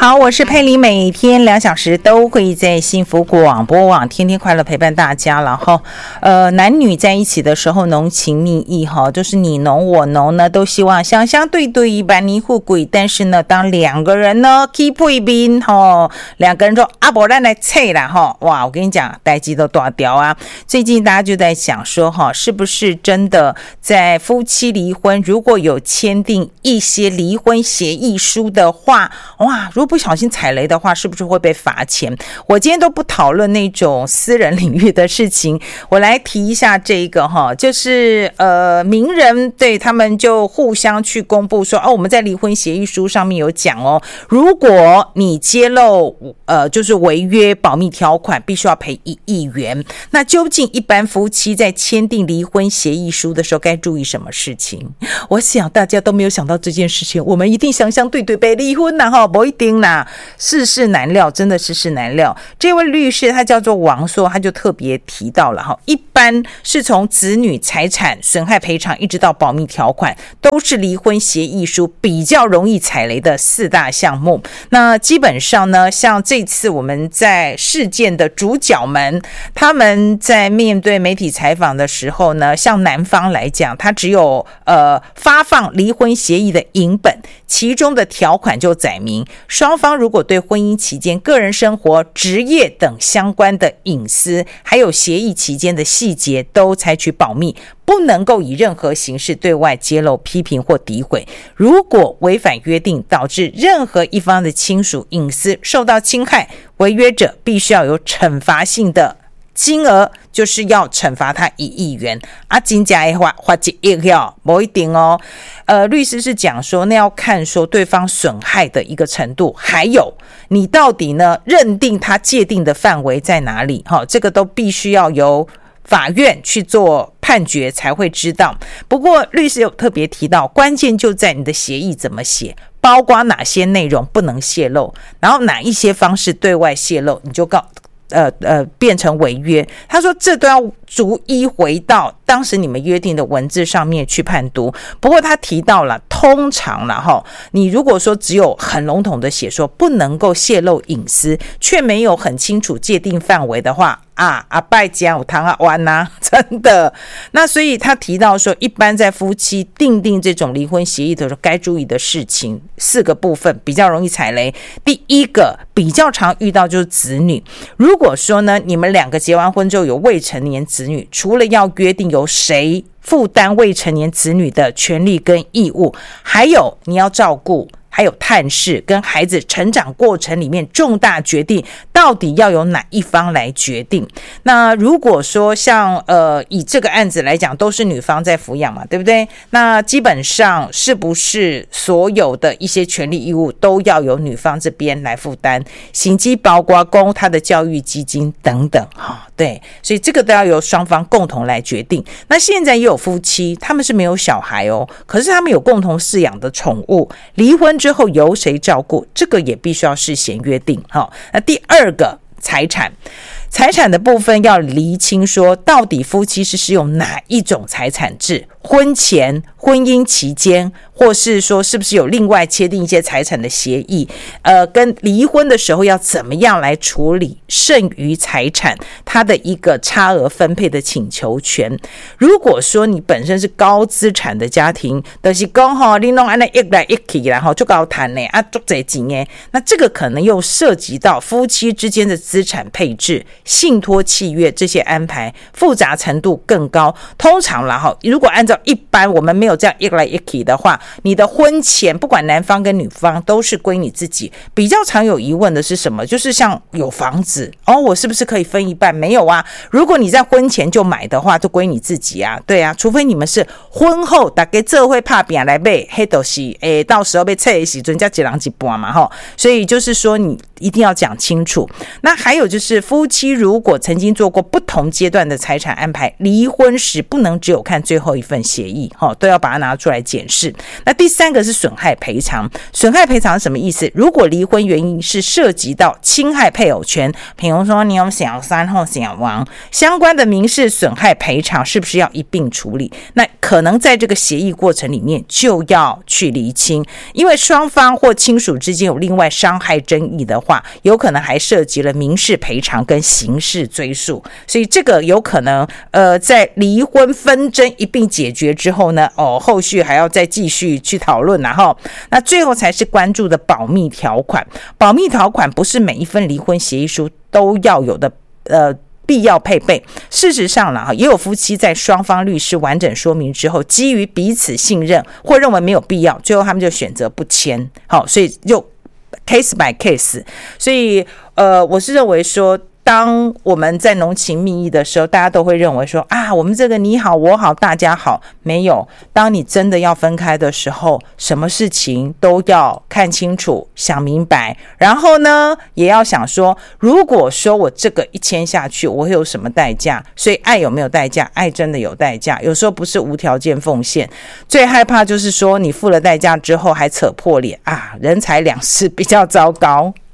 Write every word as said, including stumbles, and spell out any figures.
好，我是佩妮，每天两小时都会在幸福广播网天天快乐陪伴大家。然后呃，男女在一起的时候浓情蜜意哈，就是你浓我浓呢，都希望相相对对万年富贵。但是呢，当两个人呢 keep 配边哈，两个人说啊不然来测啦哈，哇，我跟你讲，代志都大条啊。最近大家就在想说哈，是不是真的在夫妻离婚，如果有签订一些离婚协议书的话，哇，如果不小心踩雷的话，是不是会被罚钱？我今天都不讨论那种私人领域的事情，我来提一下这个哈，就是呃，名人对他们就互相去公布说，哦，我们在离婚协议书上面有讲哦，如果你揭露呃，就是违约保密条款，必须要赔一亿元。那究竟一般夫妻在签订离婚协议书的时候该注意什么事情？我想大家都没有想到这件事情，我们一定相相对对被离婚啦哈，不一定啦，世事难料，真的世事难料。这位律师他叫做王硕，他就特别提到了哈，一般是从子女财产损害赔偿一直到保密条款，都是离婚协议书比较容易踩雷的四大项目。那基本上呢，像这次我们在事件的主角们，他们在面对媒体采访的时候呢，像男方来讲，他只有呃发放离婚协议的影本，其中的条款就载明，双方如果对婚姻期间个人生活、职业等相关的隐私，还有协议期间的细节都采取保密，不能够以任何形式对外揭露、批评或诋毁。如果违反约定，导致任何一方的亲属隐私受到侵害，违约者必须要有惩罚性的金额，就是要惩罚他一亿元啊！真假的话，罚一亿票不一定哦。呃，律师是讲说，那要看说对方损害的一个程度，还有你到底呢认定他界定的范围在哪里？哈、哦，这个都必须要由法院去做判决才会知道。不过律师有特别提到，关键就在你的协议怎么写，包括哪些内容不能泄露，然后哪一些方式对外泄露，你就告。呃呃，变成违约。他说这都要逐一回到当时你们约定的文字上面去判读。不过他提到了，通常啦齁，你如果说只有很笼统的写说不能够泄露隐私，却没有很清楚界定范围的话，啊啊拜讲有汤啊弯呐，真的。那所以他提到说，一般在夫妻订定这种离婚协议的时候，该注意的事情四个部分比较容易踩雷。第一个比较常遇到就是子女，如果说呢你们两个结完婚之后有未成年子女，除了要约定由谁负担未成年子女的权利跟义务，还有你要照顾，还有探视跟孩子成长过程里面重大决定到底要由哪一方来决定。那如果说像呃以这个案子来讲，都是女方在抚养嘛，对不对？那基本上是不是所有的一些权利义务都要由女方这边来负担？行基包括供他的教育基金等等哈，对，所以这个都要由双方共同来决定。那现在也有夫妻，他们是没有小孩哦，可是他们有共同饲养的宠物，离婚之后由谁照顾，这个也必须要事先约定。好，那第二个财产，财产的部分要厘清说，到底夫妻是使用哪一种财产制，婚前、婚姻期间，或是说是不是有另外签订一些财产的协议，呃，跟离婚的时候要怎么样来处理剩余财产它的一个差额分配的请求权。如果说你本身是高资产的家庭，就是说吼你弄安尼一来一去然后就高谈呢啊足侪钱诶，那这个可能又涉及到夫妻之间的资产配置、信托契约这些安排，复杂程度更高。通常啦哈，如果按照一般我们没有这样一来一去的话，你的婚前不管男方跟女方都是归你自己。比较常有疑问的是什么？就是像有房子哦，我是不是可以分一半？没有啊，如果你在婚前就买的话，就归你自己啊，对啊，除非你们是婚后大家这会怕拼来买，黑都是诶，到时候被拆的时阵才一人一半嘛哈。所以就是说你一定要讲清楚。那还有就是夫妻如果曾经做过不同阶段的财产安排，离婚时不能只有看最后一份协议，哦，都要把它拿出来检视。那第三个是损害赔偿，损害赔偿是什么意思？如果离婚原因是涉及到侵害配偶权，比如说你有小三或小王，相关的民事损害赔偿是不是要一并处理？那可能在这个协议过程里面就要去厘清，因为双方或亲属之间有另外伤害争议的话，有可能还涉及了民事赔偿跟刑事追诉，所以这个有可能呃，在离婚纷争一并解决之后呢，哦，后续还要再继续去讨论，然后那最后才是关注的保密条款。保密条款不是每一份离婚协议书都要有的呃必要配备。事实上啦，也有夫妻在双方律师完整说明之后，基于彼此信任或认为没有必要，最后他们就选择不签。好，所以就 case by case。所以呃，我是认为说，当我们在浓情蜜意的时候，大家都会认为说啊，我们这个你好我好大家好。没有，当你真的要分开的时候，什么事情都要看清楚想明白，然后呢也要想说，如果说我这个一签下去我会有什么代价。所以爱有没有代价？爱真的有代价，有时候不是无条件奉献。最害怕就是说你付了代价之后还扯破脸啊，人财两失比较糟糕。